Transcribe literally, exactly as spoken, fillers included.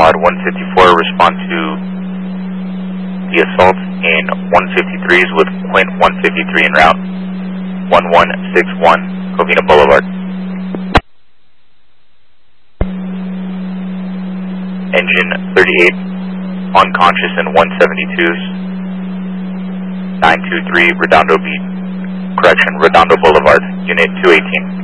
Quad one fifty-four, respond to the assault in one fifty-threes with Quint one fifty-three en route, one one six one, Covina Boulevard. Engine thirty-eight, unconscious in one seventy-twos, nine two three Redondo Beach, correction, Redondo Boulevard, Unit two eighteen.